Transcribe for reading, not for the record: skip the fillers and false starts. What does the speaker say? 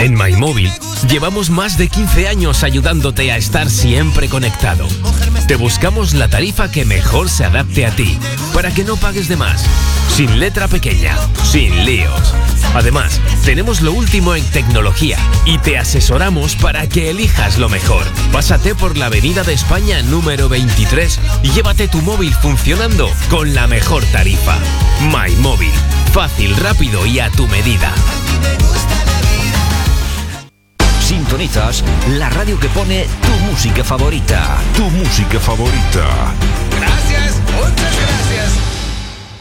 En MyMóvil llevamos más de 15 años ayudándote a estar siempre conectado. Te buscamos la tarifa que mejor se adapte a ti, para que no pagues de más. Sin letra pequeña, sin líos. Además, tenemos lo último en tecnología y te asesoramos para que elijas lo mejor. Pásate por la Avenida de España número 23 y llévate tu móvil funcionando con la mejor tarifa. MyMóvil. Fácil, rápido y a tu medida. Sintonizas la radio que pone tu música favorita. Tu música favorita. Gracias, muchas gracias.